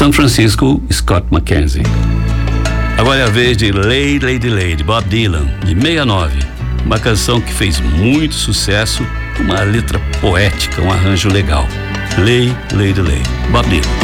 San Francisco, Scott McKenzie. Agora é a vez de Lady, Lady, Lady, Bob Dylan, de 69. Uma canção que fez muito sucesso, uma letra poética, um arranjo legal. Lady, Lady, Lady, Bob Dylan.